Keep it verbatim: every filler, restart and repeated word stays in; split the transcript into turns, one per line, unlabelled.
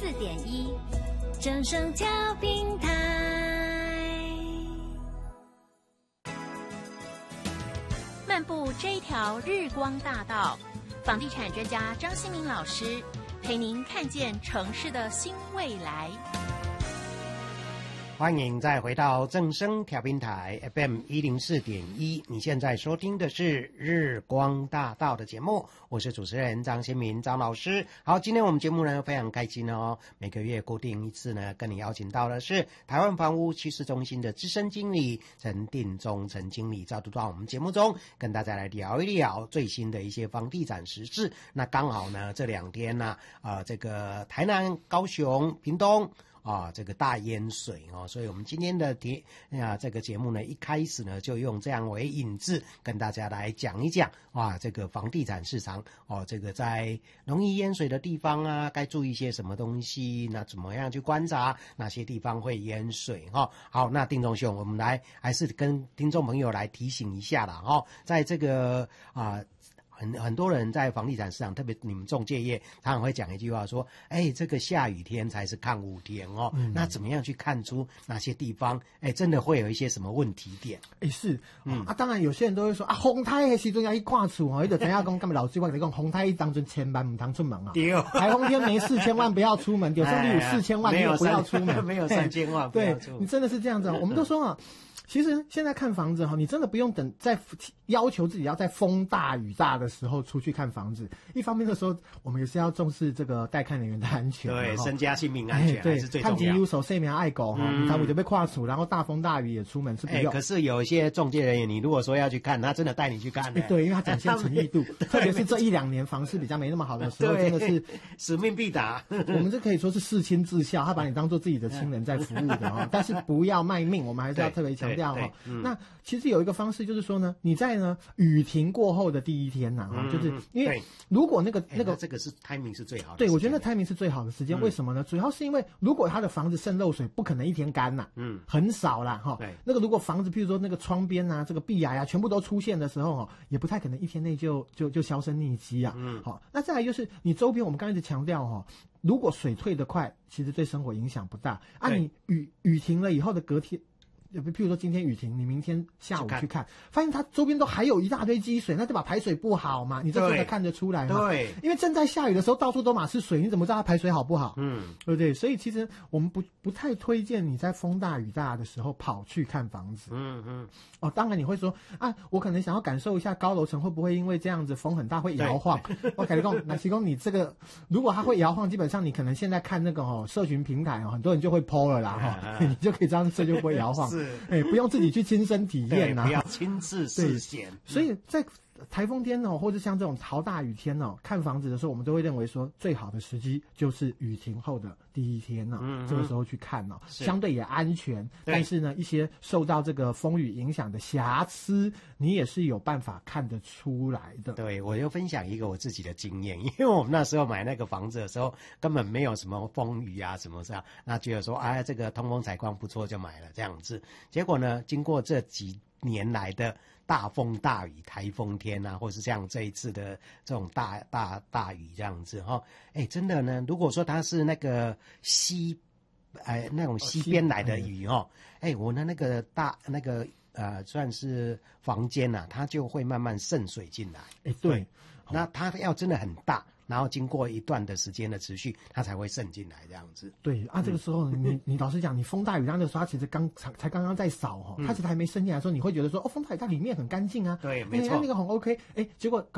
四点一，正声调频台。漫步这一条日光大道，房地产专家张新民老师陪您看见城市的新未来。
欢迎再回到正声调频台 F M 一零四点一，你现在收听的是日光大道的节目，我是主持人张新民张老师。好，今天我们节目呢非常开心哦，每个月固定一次呢，跟你邀请到的是台湾房屋趋势中心的资深经理陈定中陈经理，再度到我们节目中跟大家来聊一聊最新的一些房地产时事。那刚好呢这两天呢、啊，呃，这个台南、高雄、屏东。啊，这个大淹水哦，所以我们今天的节啊这个节目呢，一开始呢就用这样为引子，跟大家来讲一讲啊，这个房地产市场哦，这个在容易淹水的地方啊，该注意一些什么东西？那怎么样去观察哪些地方会淹水？哈、哦，好，那丁仲兄，我们来还是跟听众朋友来提醒一下啦，哈、哦，在这个啊。很很多人在房地产市场，特别你们中介业，常常会讲一句话说：“哎，这个下雨天才是看雨天哦。嗯”那怎么样去看出哪些地方，哎，真的会有一些什么问题点？
哎，是，嗯啊，当然有些人都会说啊，风台的时阵要一挂厝哦，伊就知影讲，干嘛老师我跟你讲，风台当中千万唔通出门啊。对，台风天没事，千万不要出门。有时候你有四千万，你也不要出门。
没有三千万，不要出门。
对，你真的是这样子啊。我们都说啊。其实现在看房子哈，你真的不用等在要求自己要在风大雨大的时候出去看房子。一方面的时候，我们也是要重视这个带看人员的安全，
对，身家性命安全还是最重要。
看紧右手生命爱狗哈，你才会就被跨处，然后大风大雨也出门是不用。
可是有一些中介人员，你如果说要去看，他真的带你去看的。
对，因为他展现诚意度，特别是这一两年房市比较没那么好的时候，真的是
使命必达。
我们这可以说是视亲至孝，他把你当做自己的亲人在服务的哈。但是不要卖命，我们还是要特别强调哈。那其实有一个方式就是说呢，你在呢雨停过后的第一天呐、啊嗯，就是因为如果那个那个
这个是 timing 是最好的，
对，我觉得那 timing 是最好的时间、嗯。为什么呢？主要是因为如果他的房子渗漏水，不可能一天干呐、啊，嗯，很少啦哈。那个如果房子，譬如说那个窗边啊，这个壁癌啊，全部都出现的时候哦，也不太可能一天内就就就销声匿迹啊。嗯，好，那再来就是你周边，我们刚才一直强调哈。如果水退得快，其实对生活影响不大。啊，你雨雨停了以后的隔天。譬如说今天雨停，你明天下午去看，发现它周边都还有一大堆积水，那就把排水不好嘛，你这真的看得出来嘛？对，因为正在下雨的时候，到处都满是水，你怎么知道它排水好不好？嗯，对不对？所以其实我们不不太推荐你在风大雨大的时候跑去看房子。嗯嗯。哦，当然你会说啊，我可能想要感受一下高楼层会不会因为这样子风很大会摇晃。我跟你讲，那提供你这个，如果它会摇晃，基本上你可能现在看那个哦社群平台哦，很多人就会 po 了啦哈、哦，你就可以知道这就不会摇晃。是。哎、欸，不用自己去亲身体验呐、啊，
不要亲自实践。
所以在台风天哦，或者像这种豪大雨天哦，看房子的时候，我们都会认为说，最好的时机就是雨停后的第一天呢、哦嗯，这个时候去看哦，相对也安全。但是呢，一些受到这个风雨影响的瑕疵，你也是有办法看得出来的。
对，我就分享一个我自己的经验，因为我们那时候买那个房子的时候，根本没有什么风雨啊什么这样，那觉得说，哎，这个通风采光不错，就买了这样子。结果呢，经过这几年来的大风大雨、台风天啊，或是像这一次的这种大大大雨这样子哈，哎，真的呢，如果说它是那个西，哎那种西边来的雨哈，哎，我的那个大那个呃算是房间呐、啊，它就会慢慢渗水进来。
哎，对，
那它要真的很大。然后经过一段的时间的持续，它才会渗进来这样子。
对啊，这个时候你你老实讲，你风大雨大的时候，它其实刚才才刚刚在扫哈，它其实还没渗进来的时候，你会觉得说哦，风大雨大里面很干净啊，
对，没错，
那个很 OK， 哎，结果。